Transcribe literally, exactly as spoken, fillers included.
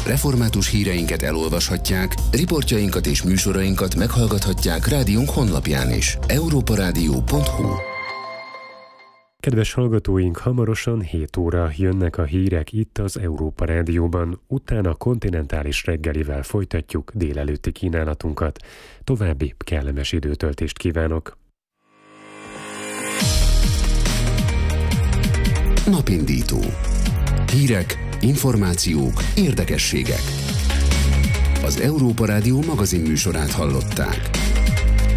Református híreinket elolvashatják, riportjainkat és műsorainkat meghallgathatják rádiónk honlapján is. európa rádió pont hu. Kedves hallgatóink, hamarosan hét óra jönnek a hírek itt az Európa Rádióban, utána kontinentális reggelivel folytatjuk délelőtti kínálatunkat. További kellemes időtöltést kívánok! Napindító. Hírek, információk, érdekességek. Az Európa Rádió magazinműsorát hallották.